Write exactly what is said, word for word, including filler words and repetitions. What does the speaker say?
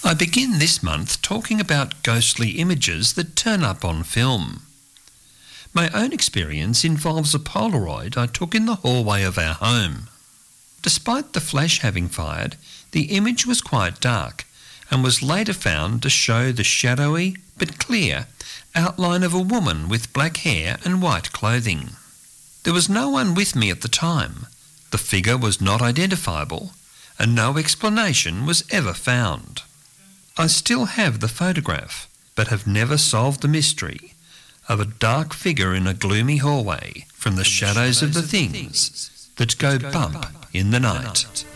I begin this month talking about ghostly images that turn up on film. My own experience involves a Polaroid I took in the hallway of our home. Despite the flash having fired, the image was quite dark and was later found to show the shadowy but clear outline of a woman with black hair and white clothing. There was no one with me at the time. The figure was not identifiable and no explanation was ever found. I still have the photograph, but have never solved the mystery of a dark figure in a gloomy hallway from the shadows of the things that go bump in the night.